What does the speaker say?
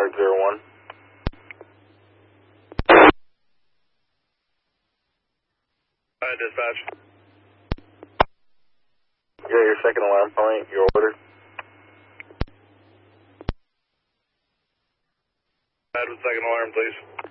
Alert 01. Dispatch. Yeah, your second alarm point, your order. Add the second alarm, please.